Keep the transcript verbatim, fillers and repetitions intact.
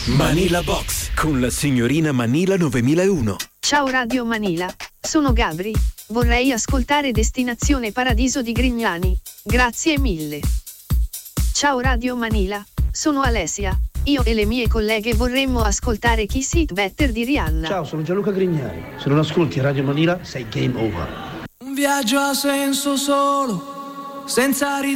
Manila Box con la signorina Manila novemilauno. Ciao Radio Manila, sono Gabri, vorrei ascoltare Destinazione Paradiso di Grignani, grazie mille. Ciao Radio Manila, sono Alessia, io e le mie colleghe vorremmo ascoltare Kiss It Better di Rihanna. Ciao, sono Gianluca Grignani, se non ascolti Radio Manila sei game over. Un viaggio a senso solo, senza ridere.